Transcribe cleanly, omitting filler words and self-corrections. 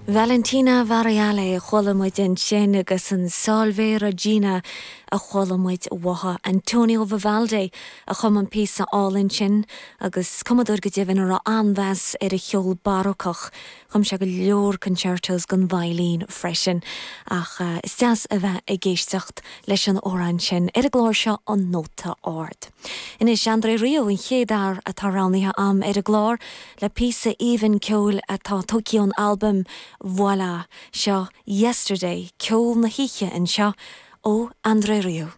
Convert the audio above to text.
Valentina Variale cholamuid in sin agus an Salve Regina a cholamuid waha Antonio Vivaldi a chum an písa all-in sin agus cumadur go dibhin ar anves a cheol barocach chum se go leor concertos gon violín freisin ach istas a bheith a géisteacht leis an óran sin a glóir seo an nóta ard. Inis André Rio in chédar a taránithe am a glór le písa even ceol atá Tokyo album Voilà, seo Yesterday, ceol na híche in seo ó André Rio.